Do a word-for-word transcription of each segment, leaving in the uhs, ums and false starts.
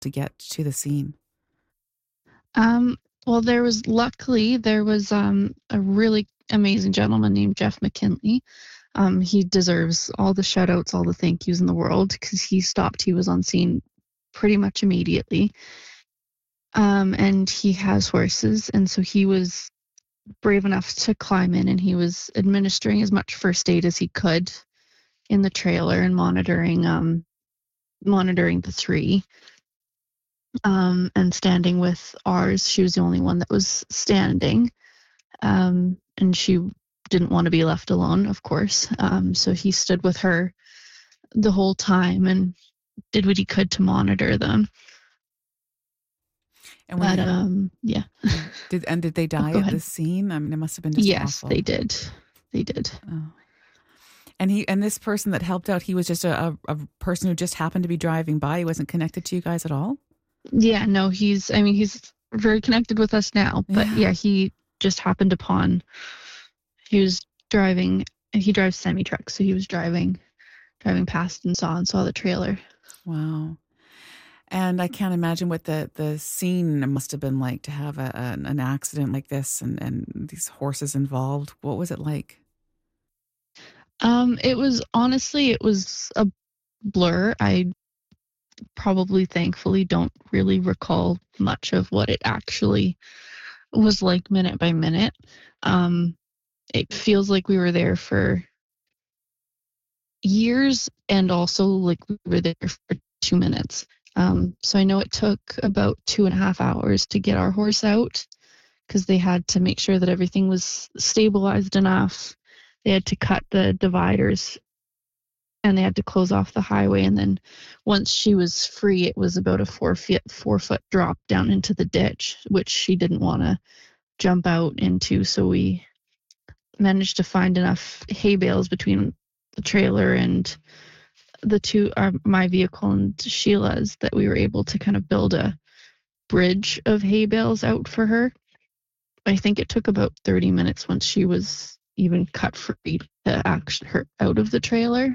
to get to the scene? Um, well, there was luckily there was um, a really amazing gentleman named Jeff McKinley. Um, he deserves all the shout outs, all the thank yous in the world because he stopped. He was on scene pretty much immediately. Um, and he has horses, and so he was brave enough to climb in, and he was administering as much first aid as he could in the trailer and monitoring um, monitoring the three. Um, and standing with ours. She was the only one that was standing. Um, and she didn't want to be left alone, of course. Um, so he stood with her the whole time and did what he could to monitor them. And when But you, um, yeah. did and did they Oh, die go at ahead. the scene? I mean, it must have been just Yes, awful. they did. They did. Oh. And he and this person that helped out, he was just a, a, a person who just happened to be driving by. He wasn't connected to you guys at all? Yeah, no, he's, I mean, he's very connected with us now. But Yeah. yeah, he just happened upon, he was driving, he drives semi trucks. So he was driving, driving past and saw and saw the trailer. Wow. And I can't imagine what the, the scene must have been like to have a, an, an accident like this and, and these horses involved. What was it like? Um, it was honestly, it was a blur. I probably thankfully don't really recall much of what it actually was like minute by minute. Um, it feels like we were there for years and also like we were there for two minutes. Um, so I know it took about two and a half hours to get our horse out because they had to make sure that everything was stabilized enough. They had to cut the dividers and they had to close off the highway. And then once she was free, it was about a four foot four foot drop down into the ditch, which she didn't want to jump out into. So we managed to find enough hay bales between the trailer and the two, our, my vehicle and Sheila's, that we were able to kind of build a bridge of hay bales out for her. I think it took about thirty minutes once she was even cut free to act her out of the trailer.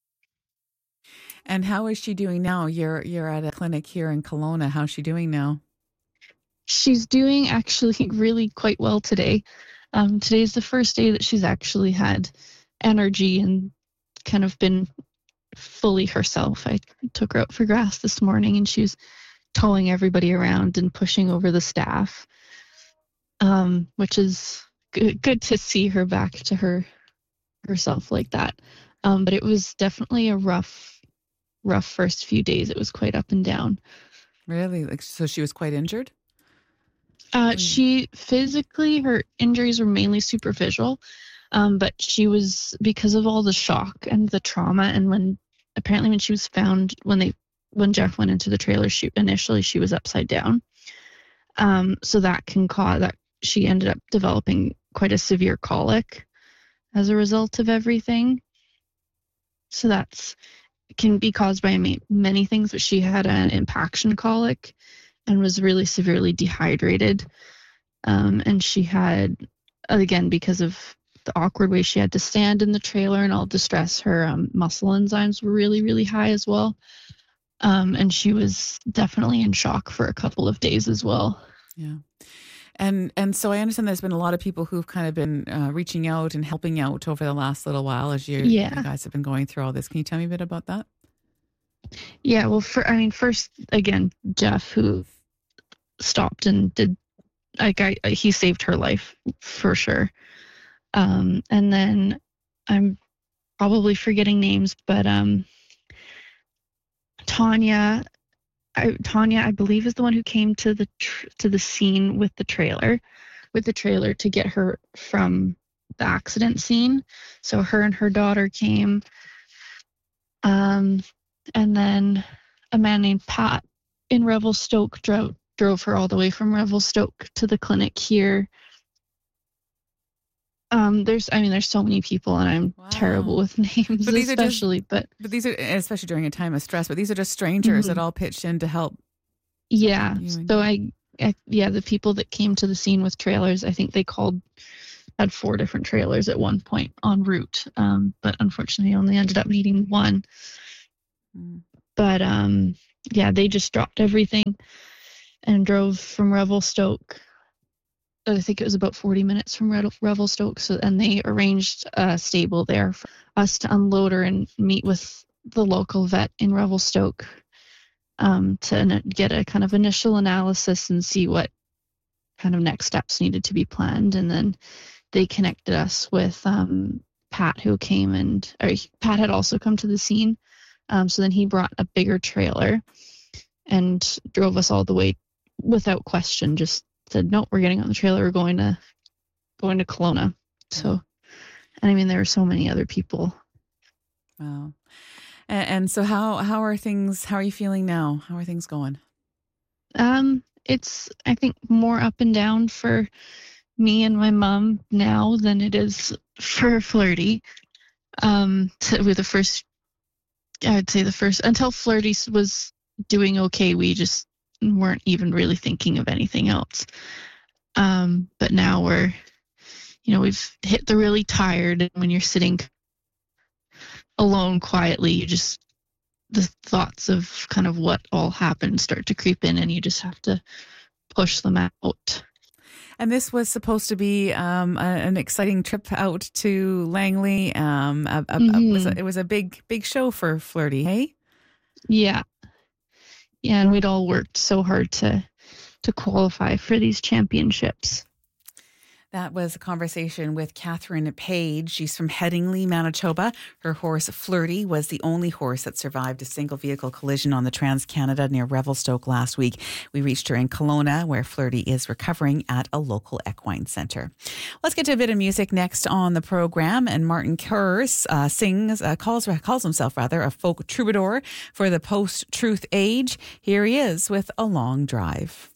And how is she doing now? You're you're at a clinic here in Kelowna. How's she doing now? She's doing actually really quite well today. Um, today's the first day that she's actually had energy and kind of been fully herself. I took her out for grass this morning and she was towing everybody around and pushing over the staff, um, which is good, good to see her back to her herself like that. Um, but it was definitely a rough, rough first few days. It was quite up and down. Really? Like, so she was quite injured? Uh, she physically, her injuries were mainly superficial, um, but she was, because of all the shock and the trauma, and when apparently when she was found, when they when Jeff went into the trailer, she initially she was upside down, um, so that can cause that she ended up developing quite a severe colic as a result of everything. So that's can be caused by many things, but she had an impaction colic and was really severely dehydrated. Um, and she had, again, because of the awkward way she had to stand in the trailer and all the stress, her um, muscle enzymes were really, really high as well. Um, and she was definitely in shock for a couple of days as well. Yeah. And and so I understand there's been a lot of people who've kind of been uh, reaching out and helping out over the last little while as you, Yeah. you guys have been going through all this. Can you tell me a bit about that? Yeah, well, for, I mean, first, again, Jeff, who stopped and did, like, I, he saved her life for sure. Um, and then I'm probably forgetting names, but um, Tanya, I, Tanya, I believe, is the one who came to the tr- to the scene with the trailer, with the trailer to get her from the accident scene. So her and her daughter came, um, and then a man named Pat in Revelstoke drove drove her all the way from Revelstoke to the clinic here. Um, there's, I mean, there's so many people, and I'm wow. terrible with names, but especially, just, but but these are, especially during a time of stress. But these are just strangers mm-hmm. that all pitched in to help. Yeah. So I, I, yeah, the people that came to the scene with trailers, I think they called, had four different trailers at one point en route, um, but unfortunately, only ended up needing one. Mm. But um, yeah, they just dropped everything and drove from Revelstoke. I think it was about forty minutes from Revelstoke. So, and they arranged a stable there for us to unload her and meet with the local vet in Revelstoke um, to get a kind of initial analysis and see what kind of next steps needed to be planned. And then they connected us with um, Pat, who came and, or Pat had also come to the scene. Um, so then he brought a bigger trailer and drove us all the way without question, just said, no, we're getting on the trailer. We're going to, going to Kelowna. So, and I mean, there were so many other people. Wow. And, and so how, how are things, how are you feeling now? How are things going? Um, it's, I think, more up and down for me and my mom now than it is for Flirty. Um, to, with the first, I would say the first, until Flirty was doing okay, we just weren't even really thinking of anything else. Um, but now we're, you know, we've hit the really tired, and when you're sitting alone quietly, you just, the thoughts of kind of what all happened start to creep in, and you just have to push them out. And this was supposed to be um, a, an exciting trip out to Langley. Um, a, a, Mm-hmm. a, was a, it was a big, big show for Flirty, hey? Yeah. Yeah, and we'd all worked so hard to to qualify for these championships. That was a conversation with Catherine Page. She's from Headingley, Manitoba. Her horse, Flirty, was the only horse that survived a single vehicle collision on the Trans-Canada near Revelstoke last week. We reached her in Kelowna, where Flirty is recovering at a local equine centre. Let's get to a bit of music next on the program. And Martin Kerrs uh, sings, uh, calls, calls himself rather, a folk troubadour for the post-truth age. Here he is with A Long Drive.